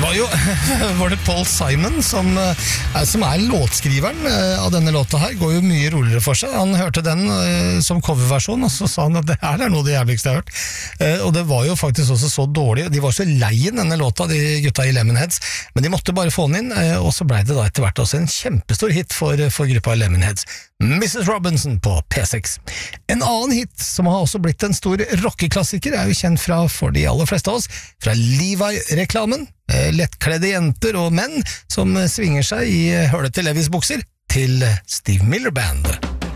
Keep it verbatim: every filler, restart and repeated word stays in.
var jo var det Paul Simon som, som er låtskriveren av denne låta her, går jo mye roligere for seg. Han hørte den som coverversjon, og så sa han at det her er noe av det jævligste jeg har hørt. Og det var jo faktisk også så dårlig, de var så leien denne låta, de gutta i Lemonheads, men de måtte bare få den inn, og så ble det da etter hvert også en kjempestor hit for, for gruppa Lemonheads. missus Robinson på P seks. En annen hit som har også blitt en stor rockeklassiker er jo kjent fra for de aller fleste av oss, fra Levi-reklamen. Lettkledde jenter og menn som svinger seg i hølete Levis-bukser til Steve Miller Band.